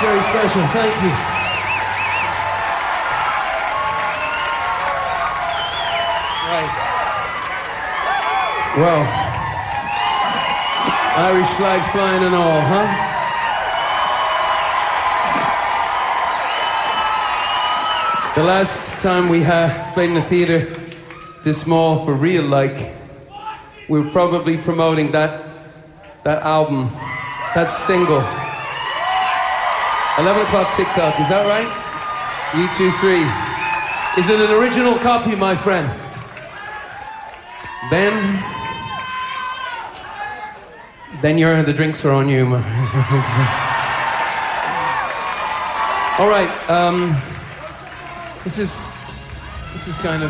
very special. Thank you. Right. Well, Irish flags flying and all, huh? The last time we played in the theatre this small for real, like, we were probably promoting that album, that single. 11 o'clock TikTok, is that right? U2-3. Is it an original copy, my friend? Then the drinks are on you. All right, this is kind of